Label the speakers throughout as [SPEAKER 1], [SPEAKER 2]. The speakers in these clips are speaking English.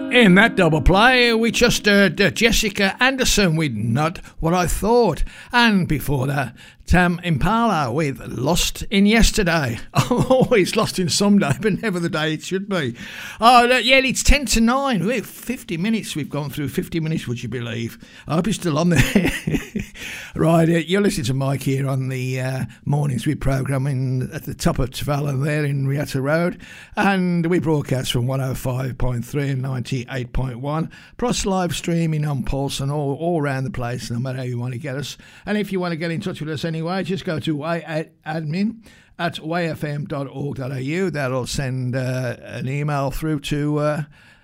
[SPEAKER 1] In that double play, we just heard Jessica Anderson with Not What I Thought. And before that, Tam Impala with Lost in Yesterday. I'm always lost in some day, but never the day it should be. Oh, yeah, it's 10 to 9. We're 50 minutes. We've gone through 50 minutes, would you believe? I hope you're still on there. Right, you're listening to Mike here on the Mornings with programming at the top of Tavalla there in Riata Road. And we broadcast from 105.3 and 98.1. Plus live streaming on Pulse and all around the place, no matter how you want to get us. And if you want to get in touch with us anyway, just go to admin at wayfm.org.au. That'll send an email through to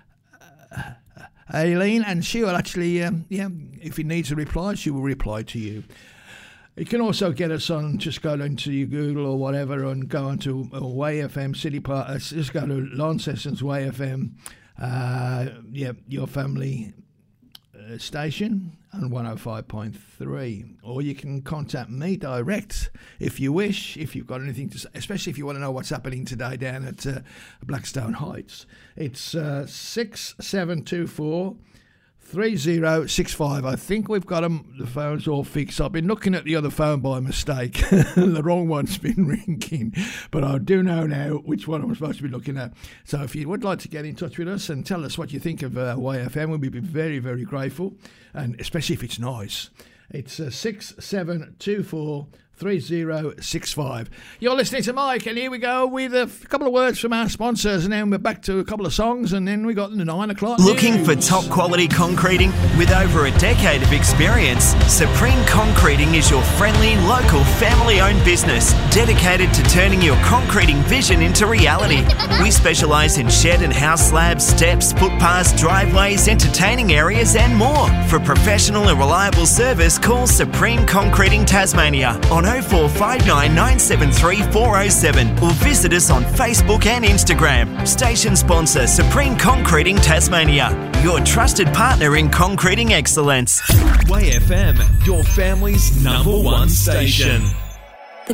[SPEAKER 1] Aileen, and she will actually, if it needs a reply, she will reply to you. You can also get us on, just go into your Google or whatever and go onto Way FM City Park. Just go to Launceston's Way FM, your family station on 105.3, or you can contact me direct if you wish, if you've got anything to say, especially if you want to know what's happening today down at Blackstone Heights. It's 6724 3065. I think we've got the phones all fixed. I've been looking at the other phone by mistake. The wrong one's been ringing, but I do know now which one I'm supposed to be looking at. So if you would like to get in touch with us and tell us what you think of YFM, we'll be very, very grateful, and especially if it's nice. It's 6724 3065. You're listening to Mike, and here we go with a couple of words from our sponsors, and then we're back to a couple of songs, and then we got the 9 o'clock.
[SPEAKER 2] Looking for top quality concreting with over a decade of experience? Supreme Concreting is your friendly, local, family-owned business dedicated to turning your concreting vision into reality. We specialise in shed and house slabs, steps, footpaths, driveways, entertaining areas, and more. For professional and reliable service, call Supreme Concreting Tasmania on 0459 973 407 or visit us on Facebook and Instagram. Station sponsor Supreme Concreting Tasmania, your trusted partner in concreting excellence.
[SPEAKER 3] Way FM, your family's number one station.